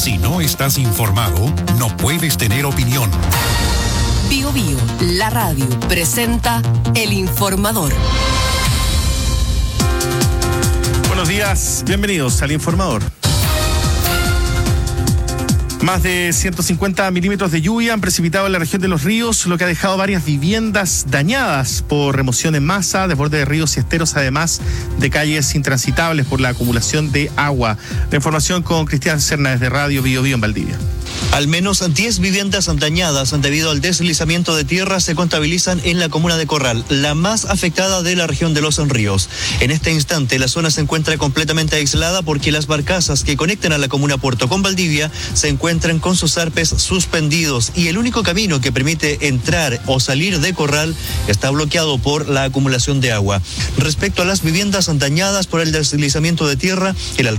Si no estás informado, no puedes tener opinión. Bio Bio, la radio, presenta El Informador. Buenos días, bienvenidos al Informador. Más de 150 milímetros de lluvia han precipitado en la región de Los Ríos, lo que ha dejado varias viviendas dañadas por remoción en masa, desborde de ríos y esteros, además de calles intransitables por la acumulación de agua. La información con Cristian Serna desde Radio Bio Bio en Valdivia. Al menos 10 viviendas dañadas debido al deslizamiento de tierra se contabilizan en la comuna de Corral, la más afectada de la región de Los Ríos. En este instante la zona se encuentra completamente aislada porque las barcazas que conectan a la comuna Puerto con Valdivia se encuentran con sus arpes suspendidos y el único camino que permite entrar o salir de Corral está bloqueado por la acumulación de agua. Respecto a las viviendas dañadas por el deslizamiento de tierra, el